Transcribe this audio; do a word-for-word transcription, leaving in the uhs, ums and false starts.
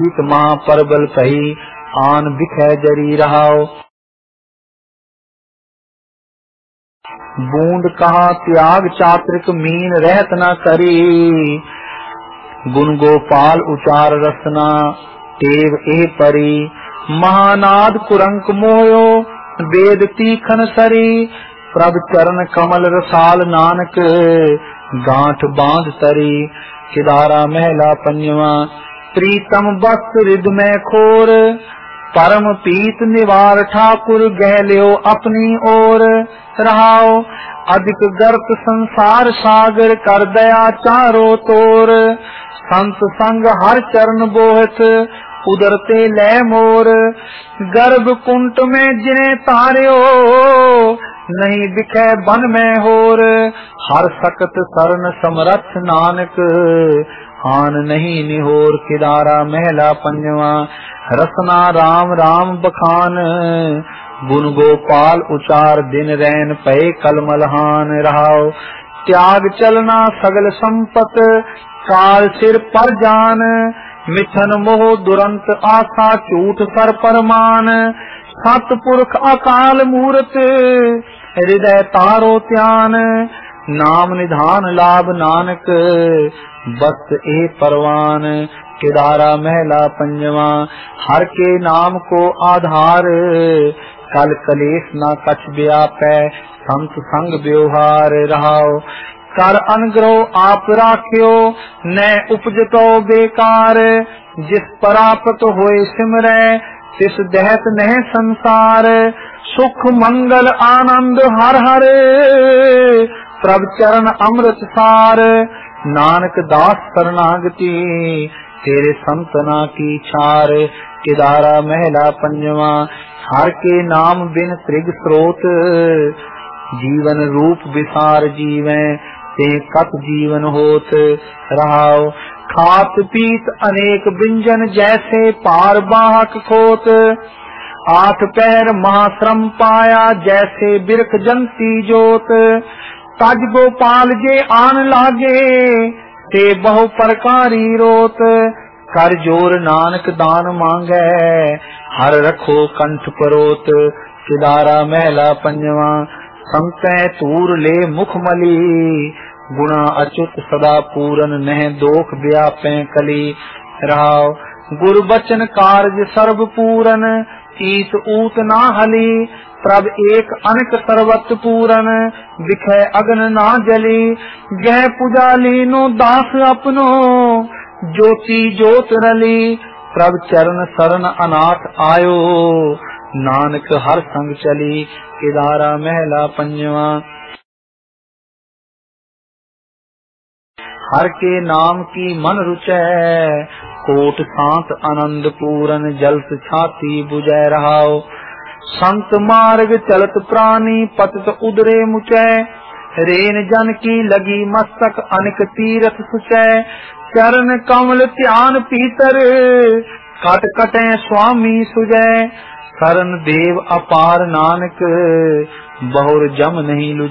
महापरबल कही आन बिखै जरी रहाओ। बूंद कहा त्याग चात्रिक मीन रहत न करी, गुण गोपाल उचार रसना टेव एह परी। महानाद कुरंक मोयो वेद तीखन सरी, प्रभ चरण कमल रसाल नानक गांठ बांध तरी। किदारा महला पंजवा प्रीतम वस्त्र रिद में खोर, परम पीत निवार ठाकुर गह लियो अपनी ओर। रहाओ अधिक गर्त संसार सागर कर दया चारो तोर, संत संग हर चरण बोहत उदरते लै मोर। गर्भ कुंट में जिने तार्यो नहीं दिखे बन में होर, हर सकत शरण समरथ नानक हान नहीं निहोर। किदारा महला पंजवा रसना राम राम बखान, गुण गोपाल उचार दिन रैन पए कलमलहान। रहाओ त्याग चलना सगल संपत काल सिर पर जान, मिथन मोह दुरंत आशा झूठ सर परमान। सतपुरख अकाल मूरत हृदय तारो त्यान, नाम निधान लाभ नानक बस ए परवान। किदारा महला पंजवा हर के नाम को आधार, कल कलेश न कछ व्यापै संत संग व्यवहार। रहाओ कर अनुग्रह आप राख्यो न उपजतो बेकार, जिस परापत होए सिमरै तिस दहत नह संसार। सुख मंगल आनंद हर हर प्रभ चरण अमृत सार, नानक दास शरणागति तेरे संतना की छार। किदारा महला पंजवा हर के नाम बिन त्रिग स्रोत, जीवन रूप विसार जीवें ते कत जीवन होत। रहाओ खात पीत अनेक व्यंजन जैसे पार बाहक खोत, आठ पैर महाश्रम पाया जैसे बिरख जंती जोत। तज गोपाल जे आन लागे ते बहु प्रकारी रोत, कर जोर नानक दान मांगे हर रखो कंठ परोत। किदारा महला पंजवा संतै तूर ले मुख मली, गुणा अच्युत सदा पूरन नह दोख व्यापै कली। रहाओ गुरु बचन कार्य सर्व पूरन, ईत ऊत ना हली। प्रभ एक अनक सर्वत पूरन, बिखै अगन ना जली। गह पुजालीनो दास अपनो, ज्योति ज्योत रली। प्रभ चरण शरण अनाथ आयो, नानक हर संग चली। किदारा महला पंजवा हर के नाम की मन रुचै, कोट सांत आनंद पूरन जलत छाती बुझै। रहाओ संत मार्ग चलत प्राणी पतित उदरे मुचै, रेन जन की लगी मस्तक अनिक तीरथ सुचै। चरण कमल ध्यान पीतर, कट कटै स्वामी सुजै। शरण देव अपार नानक बहुर जम नहीं लुझै।